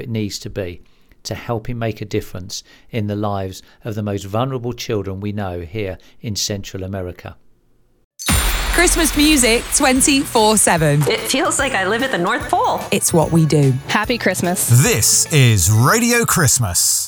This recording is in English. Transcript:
it needs to be to helping make a difference in the lives of the most vulnerable children we know here in Central America. Christmas music 24/7. It feels like I live at the North Pole. It's what we do. Happy Christmas. This is Radio Christmas.